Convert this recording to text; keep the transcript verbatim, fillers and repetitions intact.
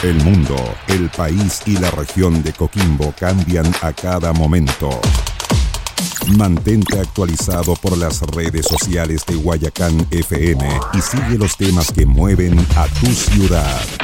El mundo, el país y la región de Coquimbo cambian a cada momento. Mantente actualizado por las redes sociales de Guayacán F M y sigue los temas que mueven a tu ciudad.